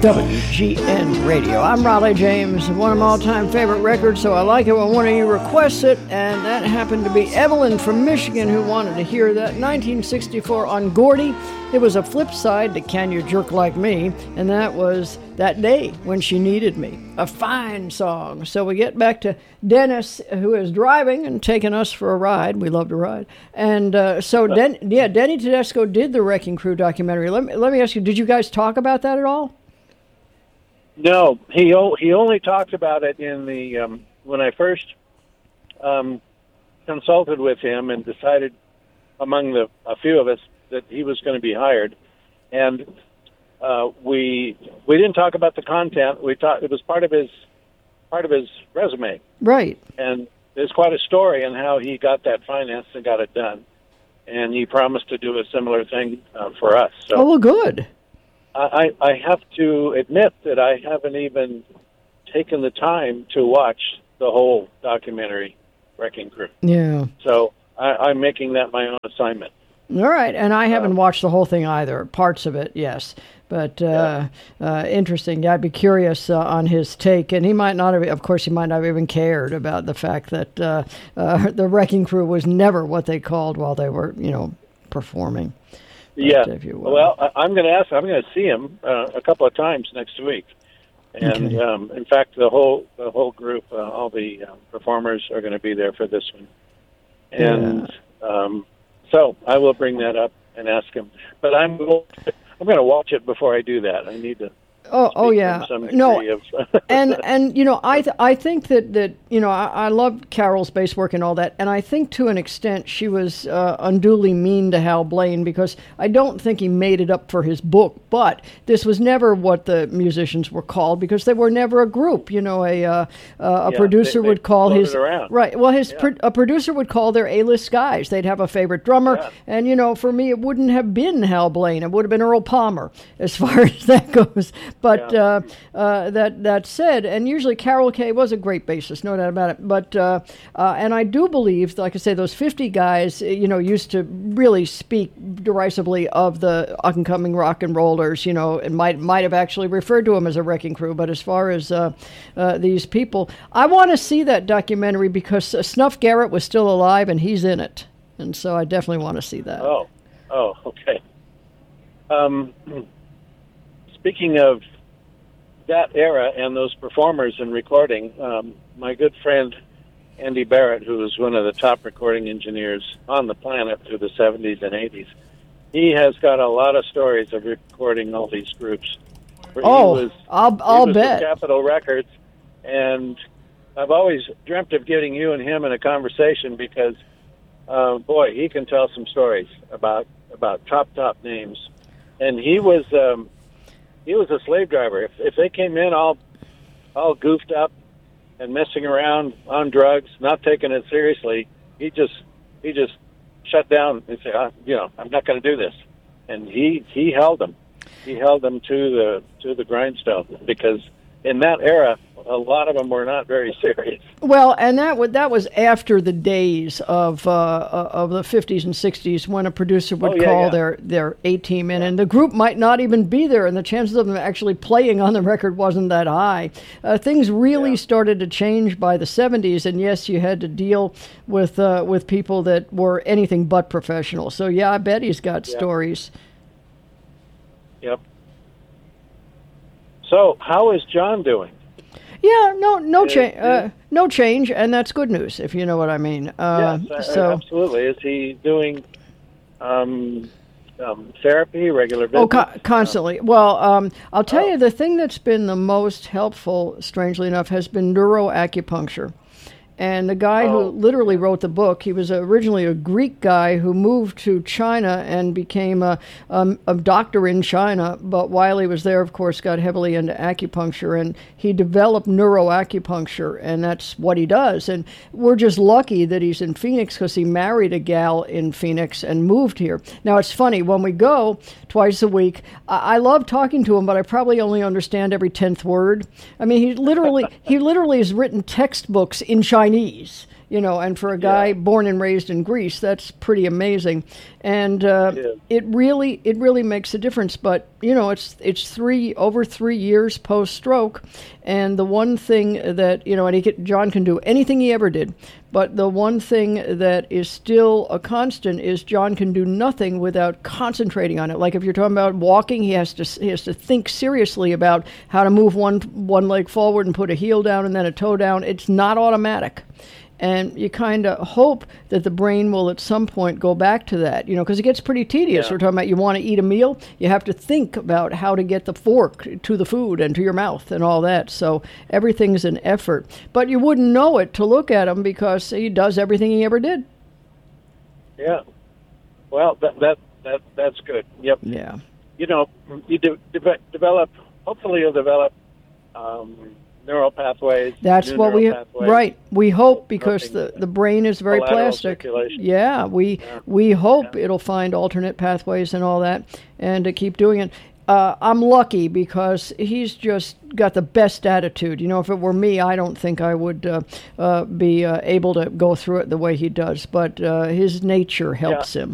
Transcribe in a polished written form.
WGN Radio. I'm Raleigh James, one of my all-time favorite records, so I like it when one of you requests it, and that happened to be Evelyn from Michigan who wanted to hear that. 1964 on Gordy. It was a flip side to Can You Jerk Like Me, and that was That Day When She Needed Me. A fine song. So we get back to Dennis, who is driving and taking us for a ride. We love to ride. And Denny Tedesco did the Wrecking Crew documentary. Let me ask you, did you guys talk about that at all? No, he only talked about it in the when I first consulted with him and decided among a few of us that he was going to be hired, and we didn't talk about the content. We thought it was part of his resume, right? And there's quite a story on how he got that financed and got it done, and he promised to do a similar thing for us. So, oh, well, good. I have to admit that I haven't even taken the time to watch the whole documentary, Wrecking Crew. Yeah. So I'm making that my own assignment. All right, and I haven't watched the whole thing either. Parts of it, yes. But interesting. Yeah, I'd be curious on his take. And he might not have, of course, he might not have even cared about the fact that the Wrecking Crew was never what they called while they were, performing. Yeah. Well, I'm going to see him a couple of times next week, and okay. In fact, the whole group, all the performers are going to be there for this one, and so I will bring that up and ask him. But I'm going to watch it before I do that. I need to. Oh yeah. No, and I think that I love Carol's bass work and all that, and I think to an extent she was unduly mean to Hal Blaine because I don't think he made it up for his book, but this was never what the musicians were called because they were never a group. A producer would call his right. Well, a producer would call their A-list guys. They'd have a favorite drummer, and for me it wouldn't have been Hal Blaine. It would have been Earl Palmer as far as that goes. But that said, and usually Carol Kaye was a great bassist, no doubt about it. But and I do believe, like I say, those 50 guys, used to really speak derisively of the up-and-coming rock and rollers, and might have actually referred to them as a Wrecking Crew. But as far as these people, I want to see that documentary because Snuff Garrett was still alive and he's in it, and so I definitely want to see that. Oh, okay. Speaking of that era and those performers and recording, my good friend Andy Barrett, who was one of the top recording engineers on the planet through the 70s and 80s, he has got a lot of stories of recording all these groups. I'll bet. With Capitol Records, and I've always dreamt of getting you and him in a conversation because, boy, he can tell some stories about top names, and he was a slave driver. If they came in all goofed up and messing around on drugs, not taking it seriously, he just shut down and said, I'm not going to do this. And he held them. He held them to the grindstone because in that era, a lot of them were not very serious. Well, and that was after the days of the 50s and 60s when a producer would call their A-team in, and the group might not even be there, and the chances of them actually playing on the record wasn't that high. Things really started to change by the 70s, and yes, you had to deal with people that were anything but professional. So yeah, I bet he's got stories. Yep. So how is John doing? Yeah, no change, and that's good news, if you know what I mean. Yes, absolutely. Is he doing therapy, regular visits? Constantly. Well, I'll tell you, the thing that's been the most helpful, strangely enough, has been neuroacupuncture. And the guy who literally wrote the book, he was originally a Greek guy who moved to China and became a doctor in China. But while he was there, of course, got heavily into acupuncture. And he developed neuroacupuncture, and that's what he does. And we're just lucky that he's in Phoenix because he married a gal in Phoenix and moved here. Now, it's funny, when we go twice a week, I love talking to him, but I probably only understand every 10th word. I mean, he literally has written textbooks in Chinese. And for a guy born and raised in Greece, that's pretty amazing. And it really makes a difference. But it's over 3 years post stroke, and the one thing that and John can do anything he ever did. But the one thing that is still a constant is John can do nothing without concentrating on it. Like if you're talking about walking, he has to think seriously about how to move one leg forward and put a heel down and then a toe down. It's not automatic. And you kind of hope that the brain will at some point go back to that, because it gets pretty tedious. We're talking about you want to eat a meal, you have to think about how to get the fork to the food and to your mouth and all that. So everything's an effort. But you wouldn't know it to look at him because he does everything he ever did. Yeah. Well, that's good. Yep. Yeah. You develop, hopefully you'll develop neural pathways. That's what we hope, because the brain is very plastic. Yeah, we hope it'll find alternate pathways and all that, and to keep doing it. I'm lucky because he's just got the best attitude. If it were me, I don't think I would be able to go through it the way he does. But his nature helps him.